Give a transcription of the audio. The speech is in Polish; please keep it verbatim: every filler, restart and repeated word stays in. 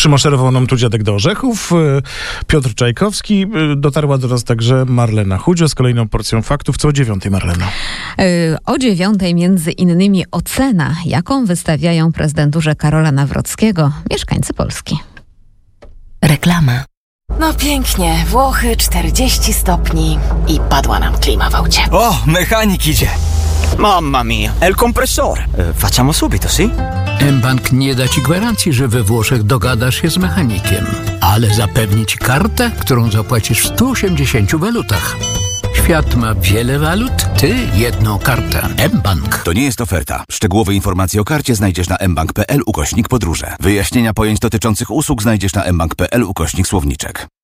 Przymaszerował nam tu dziadek do orzechów, Piotr Czajkowski. Dotarła do nas także Marlena Chudzio z kolejną porcją faktów. Co o dziewiątej, Marlena? O dziewiątej między innymi ocena, jaką wystawiają prezydenturze Karola Nawrockiego mieszkańcy Polski. Reklama. No pięknie, Włochy czterdzieści stopni i padła nam klima w aucie. O, mechanik idzie. Mamma mia, è il compressore. E, facciamo subito, sì? mBank nie da ci gwarancji, że we Włoszech dogadasz się z mechanikiem, ale zapewni ci kartę, którą zapłacisz w stu osiemdziesięciu walutach. Świat ma wiele walut, ty jedną kartę. mBank. To nie jest oferta. Szczegółowe informacje o karcie znajdziesz na mbank kropka pl ukośnik podróże. Wyjaśnienia pojęć dotyczących usług znajdziesz na mbank kropka pl ukośnik słowniczek.